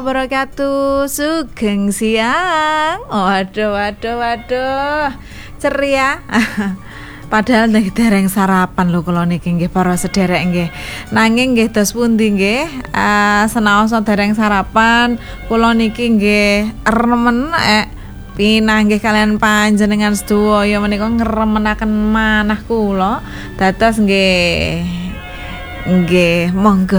Wabarakatuh, sugeng siang. Waduh. Ceria. Padahal nek dereng sarapan lho kula niki nggih para sederek nggih. Nanging nggih dos pundi nggih, senaosa dereng sarapan, kula niki nggih remen pinanggih kalian panjenengan sedaya menika ngremenaken manah kula. Dados nggih monggo